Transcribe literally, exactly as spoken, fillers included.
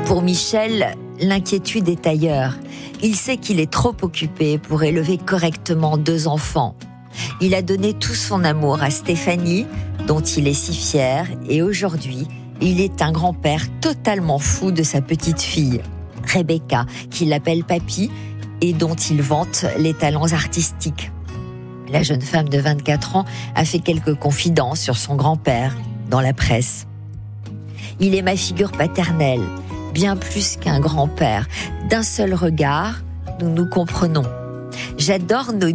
Pour Michel, l'inquiétude est ailleurs. Il sait qu'il est trop occupé pour élever correctement deux enfants. Il a donné tout son amour à Stéphanie, dont il est si fier, et aujourd'hui, il est un grand-père totalement fou de sa petite fille, Rebecca, qu'il appelle papy et dont il vante les talents artistiques. La jeune femme de vingt-quatre ans a fait quelques confidences sur son grand-père dans la presse. Il est ma figure paternelle, bien plus qu'un grand-père. D'un seul regard, nous nous comprenons. J'adore nos